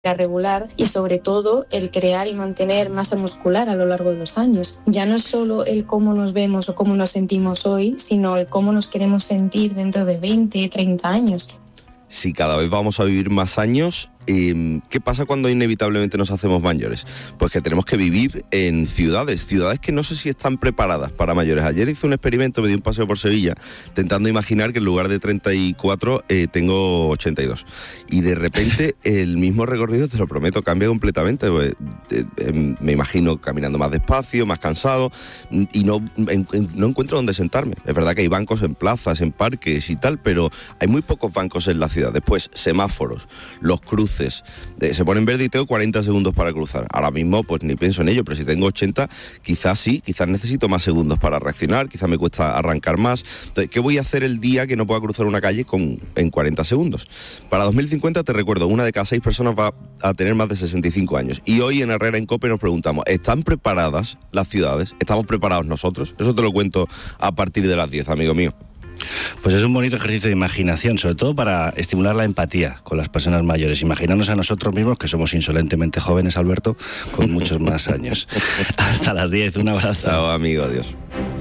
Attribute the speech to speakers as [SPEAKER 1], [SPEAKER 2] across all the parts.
[SPEAKER 1] regular y sobre todo el crear y mantener masa muscular a lo largo de los años. Ya no es solo el cómo nos vemos o cómo nos sentimos hoy, sino el cómo nos queremos sentir dentro de 20, 30 años.
[SPEAKER 2] Si cada vez vamos a vivir más años, ¿qué pasa cuando inevitablemente nos hacemos mayores? Pues que tenemos que vivir en ciudades que no sé si están preparadas para mayores. Ayer hice un experimento, me di un paseo por Sevilla, intentando imaginar que en lugar de 34 tengo 82. Y de repente el mismo recorrido, te lo prometo, cambia completamente. Pues, me imagino caminando más despacio, más cansado, y no encuentro dónde sentarme. Es verdad que hay bancos en plazas, en parques y tal, pero hay muy pocos bancos en la ciudad. Después, semáforos, los cruces, se ponen verde y tengo 40 segundos para cruzar. Ahora mismo pues ni pienso en ello, pero si tengo 80, quizás sí, quizás necesito más segundos para reaccionar, quizás me cuesta arrancar más. Entonces, ¿qué voy a hacer el día que no pueda cruzar una calle en 40 segundos? Para 2050, te recuerdo, 1 de cada 6 personas va a tener más de 65 años. Y hoy en Herrera en COPE nos preguntamos, ¿están preparadas las ciudades? ¿Estamos preparados nosotros? Eso te lo cuento a partir de las 10, amigo mío.
[SPEAKER 3] Pues es un bonito ejercicio de imaginación, sobre todo para estimular la empatía con las personas mayores. Imaginarnos a nosotros mismos, que somos insolentemente jóvenes, Alberto, con muchos más años. Hasta las 10, un abrazo.
[SPEAKER 2] Chao, amigo, adiós.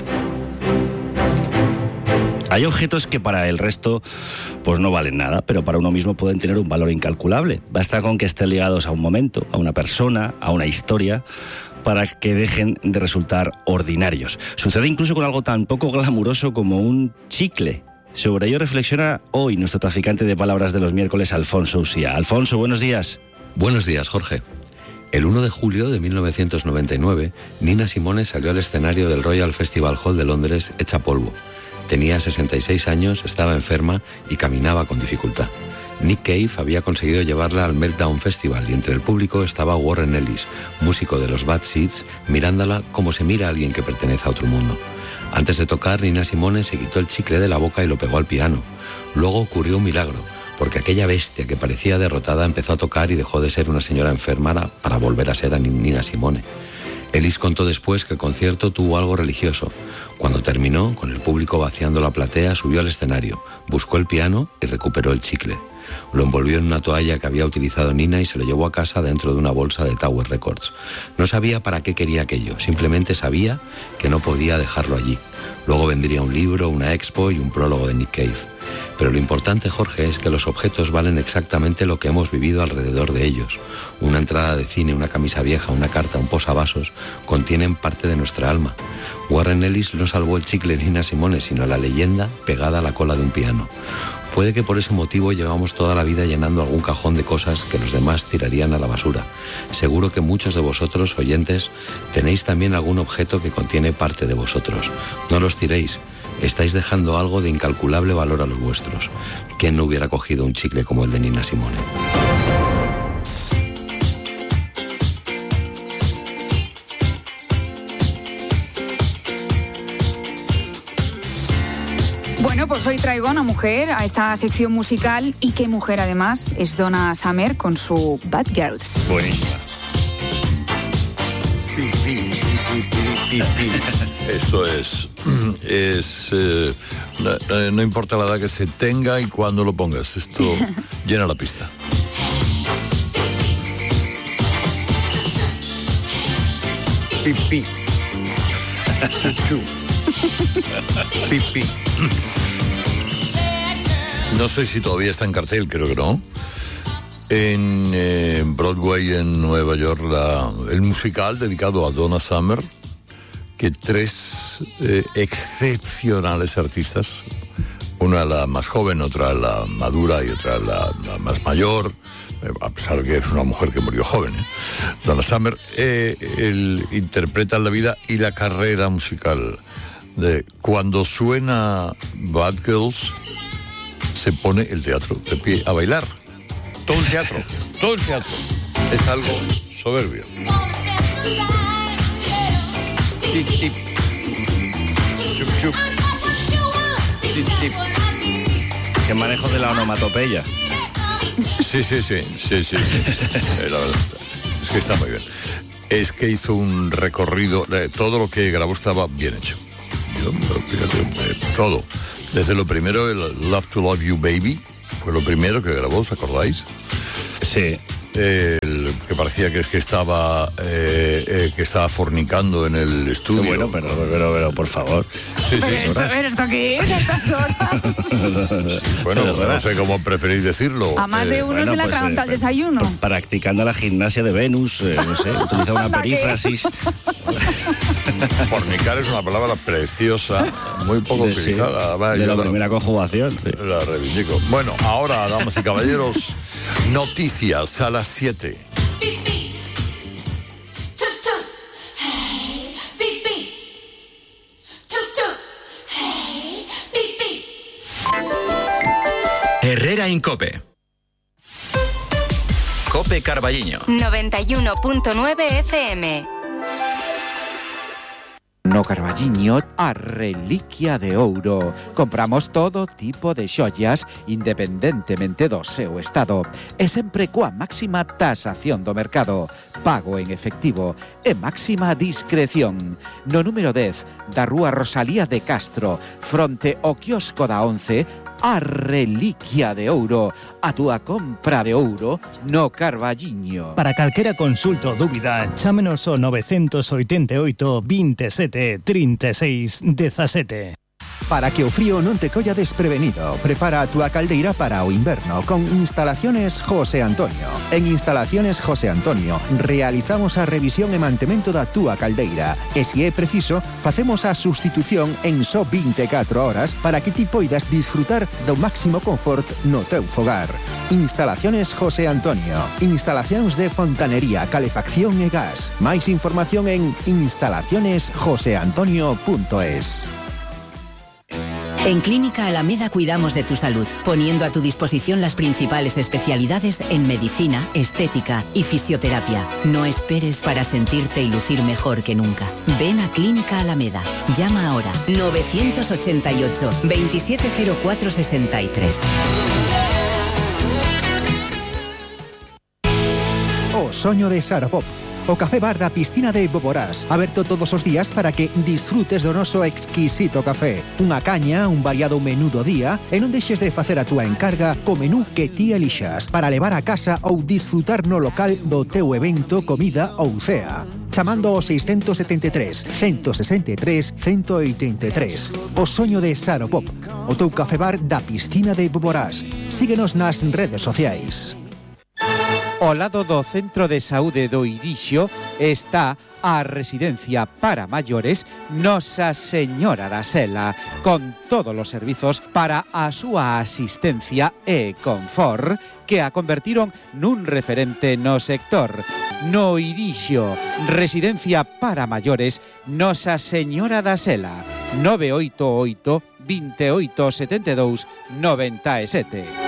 [SPEAKER 3] Hay objetos que para el resto pues no valen nada, pero para uno mismo pueden tener un valor incalculable. Basta con que estén ligados a un momento, a una persona, a una historia, para que dejen de resultar ordinarios. Sucede incluso con algo tan poco glamuroso como un chicle. Sobre ello reflexiona hoy nuestro traficante de palabras de los miércoles, Alfonso Usía. Alfonso, buenos días.
[SPEAKER 4] Buenos días, Jorge. El 1 de julio de 1999, Nina Simone salió al escenario del Royal Festival Hall de Londres hecha polvo. Tenía 66 años, estaba enferma y caminaba con dificultad. Nick Cave había conseguido llevarla al Meltdown Festival y entre el público estaba Warren Ellis, músico de los Bad Seeds, mirándola como se mira a alguien que pertenece a otro mundo. Antes de tocar, Nina Simone se quitó el chicle de la boca y lo pegó al piano. Luego ocurrió un milagro, porque aquella bestia que parecía derrotada empezó a tocar y dejó de ser una señora enferma para volver a ser a Nina Simone. Ellis contó después que el concierto tuvo algo religioso. Cuando terminó, con el público vaciando la platea, subió al escenario, buscó el piano y recuperó el chicle. Lo envolvió en una toalla que había utilizado Nina y se lo llevó a casa dentro de una bolsa de Tower Records. No sabía para qué quería aquello, simplemente sabía que no podía dejarlo allí. Luego vendría un libro, una expo y un prólogo de Nick Cave. Pero lo importante, Jorge, es que los objetos valen exactamente lo que hemos vivido alrededor de ellos. Una entrada de cine, una camisa vieja, una carta, un posavasos, contienen parte de nuestra alma. Warren Ellis no salvó el chicle de Nina Simone, sino la leyenda pegada a la cola de un piano. Puede que por ese motivo llevamos toda la vida llenando algún cajón de cosas que los demás tirarían a la basura. Seguro que muchos de vosotros, oyentes, tenéis también algún objeto que contiene parte de vosotros. No los tiréis. Estáis dejando algo de incalculable valor a los vuestros. ¿Quién no hubiera cogido un chicle como el de Nina Simone?
[SPEAKER 5] Bueno, pues hoy traigo a una mujer a esta sección musical, y qué mujer además, es Donna Summer con su Bad Girls.
[SPEAKER 3] Buenísima.
[SPEAKER 6] Esto no importa la edad que se tenga y cuándo lo pongas, esto llena la pista. Pipi. Pipi. No sé si todavía está en cartel, creo que no. En Broadway, en Nueva York, el musical dedicado a Donna Summer, que 3 excepcionales artistas, una la más joven, otra la madura y otra la más mayor, a pesar de que es una mujer que murió joven, Donna Summer, interpretan la vida y la carrera musical. Cuando suena Bad Girls, se pone el teatro de pie a bailar. Todo el teatro. Es algo soberbio. Tip, tip. Chup, chup. Tip, tip.
[SPEAKER 3] Qué manejo de la onomatopeya.
[SPEAKER 6] Sí. La verdad es que está muy bien. Es que hizo un recorrido, todo lo que grabó estaba bien hecho. Fíjate, todo. Desde lo primero, el Love to Love You Baby, fue lo primero que grabó, ¿os acordáis?
[SPEAKER 3] Sí.
[SPEAKER 6] que parecía que estaba fornicando en el estudio.
[SPEAKER 3] Bueno, pero por favor.
[SPEAKER 6] Sí.
[SPEAKER 5] ¿Pero esto qué es a estas horas?
[SPEAKER 6] Bueno, no sé cómo preferís decirlo.
[SPEAKER 5] A más de uno se le atraganta el desayuno.
[SPEAKER 3] Practicando la gimnasia de Venus, no sé, utiliza una perífrasis.
[SPEAKER 6] Fornicar es una palabra preciosa, muy poco utilizada.
[SPEAKER 3] De la primera conjugación. Sí.
[SPEAKER 6] La reivindico. Bueno, ahora, damas y caballeros, noticias a las 7.
[SPEAKER 7] Herrera Incope. Cope Carballiño.
[SPEAKER 8] 91.9 FM.
[SPEAKER 9] No Carballiño, a reliquia de ouro. Compramos todo tipo de xoias, independentemente do seu estado. E sempre coa máxima tasación do mercado. Pago en efectivo e máxima discreción. No número 10 da Rúa Rosalía de Castro, fronte ao quiosco da 11, a reliquia de ouro. A túa compra de ouro no Carballiño.
[SPEAKER 10] Para calquera consulta ou dúbida, chámenos ao 988 27 36 17.
[SPEAKER 11] Para que o frío non te colla desprevenido, prepara a túa caldeira para o inverno con Instalaciones José Antonio. En Instalaciones José Antonio realizamos a revisión e mantemento da túa caldeira e, se é preciso, facemos a sustitución en só 24 horas para que ti poidas disfrutar do máximo confort no teu fogar. Instalaciones José Antonio. Instalacións de fontanería, calefacción e gas. Máis información en instalacionesjoseantonio.es.
[SPEAKER 12] En Clínica Alameda cuidamos de tu salud, poniendo a tu disposición las principales especialidades en medicina, estética y fisioterapia. No esperes para sentirte y lucir mejor que nunca. Ven a Clínica Alameda. Llama ahora 988 270463.
[SPEAKER 11] O soño de Saropop. O café bar da piscina de Boborás, aberto todos os días para que disfrutes do noso exquisito café. Unha caña, un variado menú do día, e non deixes de facer a túa encarga co menú que ti elixas para levar a casa ou disfrutar no local do teu evento, comida ou cea. Chamando ao 673 163 183. O soño de Saropop, o teu café bar da piscina de Boborás. Síguenos nas redes sociais.
[SPEAKER 9] Ao lado do Centro de Saúde do Irixo está a residencia para maiores Nosa Señora da Sela, con todos os servizos para a súa asistencia e confort, que a convertiron nun referente no sector. No Irixo, residencia para maiores Nosa Señora da Sela, 988 28 72 97.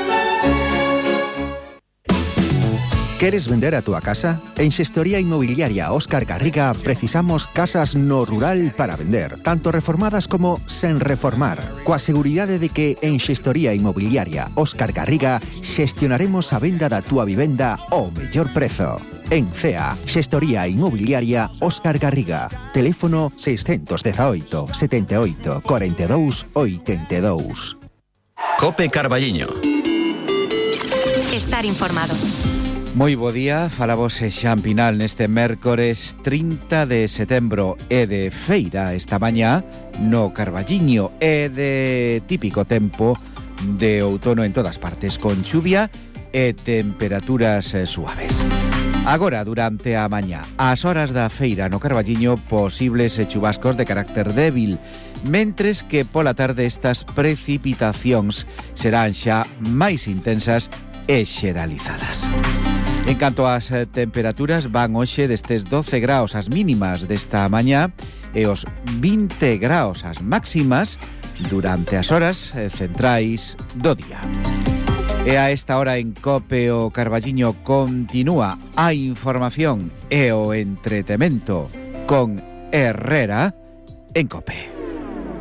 [SPEAKER 11] Queres vender a túa casa? En Xestoría Inmobiliaria Óscar Garriga precisamos casas no rural para vender, tanto reformadas como sen reformar. Coa seguridade de que en Xestoría Inmobiliaria Óscar Garriga xestionaremos a venda da túa vivenda ao mellor prezo. En CEA, Xestoría Inmobiliaria Óscar Garriga. Teléfono 618 78 42 82.
[SPEAKER 7] Cope Carballiño.
[SPEAKER 8] Estar informado.
[SPEAKER 9] Moi bo día, falamos Xan Pinal neste mércores 30 de setembro e de feira esta mañá no Carballiño e de típico tempo de outono en todas partes con chuvia e temperaturas suaves. Agora, durante a mañá, ás horas da feira no Carballiño, posibles chubascos de carácter débil, mentres que pola tarde estas precipitacións serán xa máis intensas e xeralizadas. En canto ás temperaturas, van hoxe destes 12 graus as mínimas desta mañá e os 20 graus as máximas durante as horas centrais do día. E a esta hora en Cope o Carballiño continúa a información e o entretemento con Herrera en Cope.